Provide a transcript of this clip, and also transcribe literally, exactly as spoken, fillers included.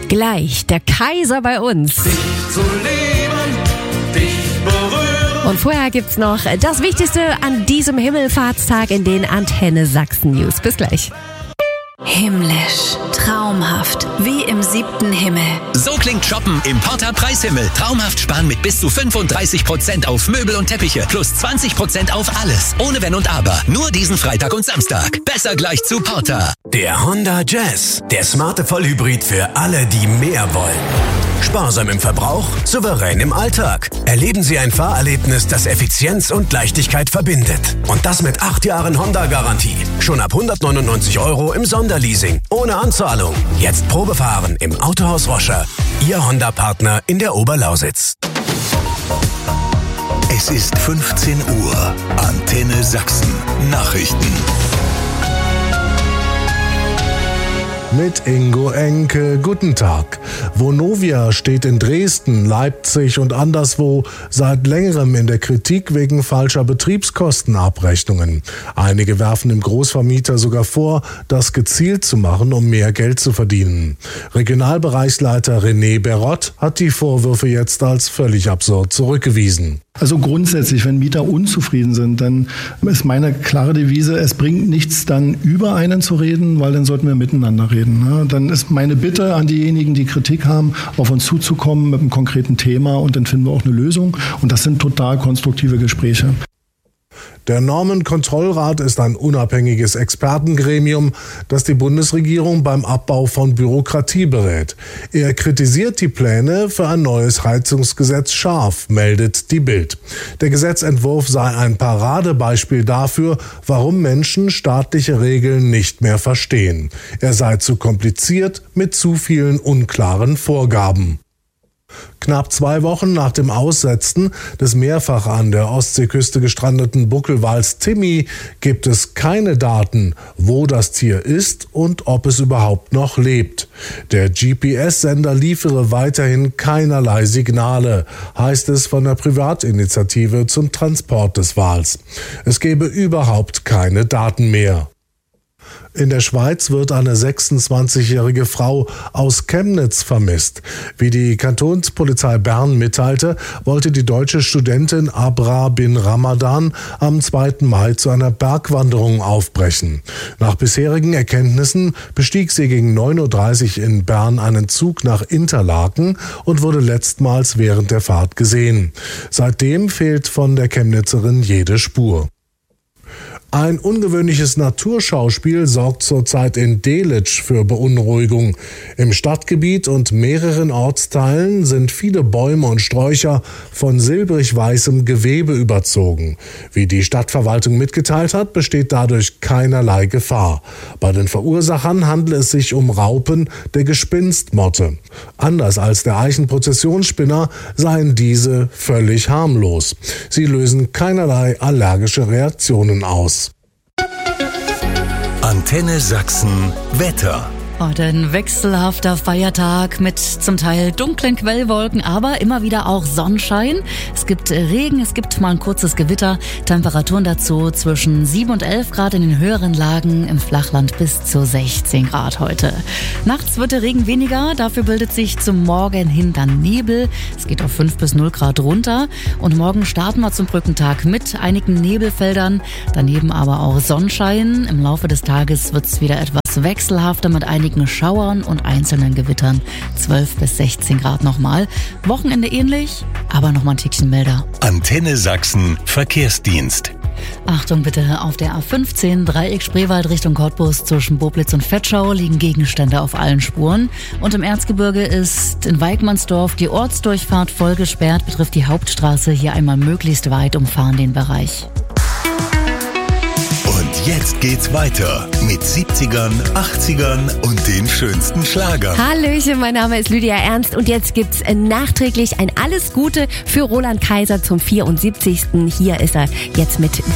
Gleich der Kaiser bei uns. Dich zu lieben, dich berühren. Und vorher gibt's noch das Wichtigste an diesem Himmelfahrtstag in den Antenne Sachsen News. Bis gleich. Himmlisch, traumhaft, wie im siebten Himmel. So klingt Shoppen im Porter Preishimmel. Traumhaft sparen mit bis zu fünfunddreißig Prozent auf Möbel und Teppiche plus zwanzig Prozent auf alles. Ohne Wenn und Aber. Nur diesen Freitag und Samstag. Besser gleich zu Porter. Der Honda Jazz. Der smarte Vollhybrid für alle, die mehr wollen. Sparsam im Verbrauch, souverän im Alltag. Erleben Sie ein Fahrerlebnis, das Effizienz und Leichtigkeit verbindet. Und das mit acht Jahren Honda-Garantie. Schon ab hundertneunundneunzig Euro im Sonderleasing. Ohne Anzahlung. Jetzt Probefahren im Autohaus Roscher. Ihr Honda-Partner in der Oberlausitz. Es ist fünfzehn Uhr. Antenne Sachsen. Nachrichten. Mit Ingo Enke, guten Tag. Vonovia steht in Dresden, Leipzig und anderswo seit längerem in der Kritik wegen falscher Betriebskostenabrechnungen. Einige werfen dem Großvermieter sogar vor, das gezielt zu machen, um mehr Geld zu verdienen. Regionalbereichsleiter René Berrott hat die Vorwürfe jetzt als völlig absurd zurückgewiesen. Also grundsätzlich, wenn Mieter unzufrieden sind, dann ist meine klare Devise, es bringt nichts, dann über einen zu reden, weil dann sollten wir miteinander reden. Dann ist meine Bitte an diejenigen, die Kritik haben, auf uns zuzukommen mit einem konkreten Thema und dann finden wir auch eine Lösung. Und das sind total konstruktive Gespräche. Der Normenkontrollrat ist ein unabhängiges Expertengremium, das die Bundesregierung beim Abbau von Bürokratie berät. Er kritisiert die Pläne für ein neues Heizungsgesetz scharf, meldet die Bild. Der Gesetzentwurf sei ein Paradebeispiel dafür, warum Menschen staatliche Regeln nicht mehr verstehen. Er sei zu kompliziert mit zu vielen unklaren Vorgaben. Knapp zwei Wochen nach dem Aussetzen des mehrfach an der Ostseeküste gestrandeten Buckelwals Timmy gibt es keine Daten, wo das Tier ist und ob es überhaupt noch lebt. Der G P S-Sender liefere weiterhin keinerlei Signale, heißt es von der Privatinitiative zum Transport des Wals. Es gebe überhaupt keine Daten mehr. In der Schweiz wird eine sechsundzwanzigjährige Frau aus Chemnitz vermisst. Wie die Kantonspolizei Bern mitteilte, wollte die deutsche Studentin Abra bin Ramadan am zweiten Mai zu einer Bergwanderung aufbrechen. Nach bisherigen Erkenntnissen bestieg sie gegen neun Uhr dreißig in Bern einen Zug nach Interlaken und wurde letztmals während der Fahrt gesehen. Seitdem fehlt von der Chemnitzerin jede Spur. Ein ungewöhnliches Naturschauspiel sorgt zurzeit in Delitzsch für Beunruhigung. Im Stadtgebiet und mehreren Ortsteilen sind viele Bäume und Sträucher von silbrig-weißem Gewebe überzogen. Wie die Stadtverwaltung mitgeteilt hat, besteht dadurch keinerlei Gefahr. Bei den Verursachern handelt es sich um Raupen der Gespinstmotte. Anders als der Eichenprozessionsspinner seien diese völlig harmlos. Sie lösen keinerlei allergische Reaktionen aus. Antenne Sachsen Wetter. Heute ein wechselhafter Feiertag mit zum Teil dunklen Quellwolken, aber immer wieder auch Sonnenschein. Es gibt Regen, es gibt mal ein kurzes Gewitter. Temperaturen dazu zwischen sieben und elf Grad in den höheren Lagen, im Flachland bis zu sechzehn Grad heute. Nachts wird der Regen weniger, dafür bildet sich zum Morgen hin dann Nebel. Es geht auf fünf bis null Grad runter. Und morgen starten wir zum Brückentag mit einigen Nebelfeldern, daneben aber auch Sonnenschein. Im Laufe des Tages wird es wieder etwas wechselhafter mit einigen Schauern und einzelnen Gewittern. zwölf bis sechzehn Grad nochmal. Wochenende ähnlich, aber nochmal ein Tickchen milder. Antenne Sachsen Verkehrsdienst. Achtung bitte, auf der A fünfzehn Dreieck Spreewald Richtung Cottbus zwischen Boblitz und Vetschau liegen Gegenstände auf allen Spuren. Und im Erzgebirge ist in Weigmannsdorf die Ortsdurchfahrt voll gesperrt, betrifft die Hauptstraße. Hier einmal möglichst weit umfahren den Bereich. Und jetzt geht's weiter mit siebzigern, achtzigern und den schönsten Schlagern. Hallöchen, mein Name ist Lydia Ernst und jetzt gibt's nachträglich ein Alles Gute für Roland Kaiser zum vierundsiebzigsten Hier ist er jetzt mit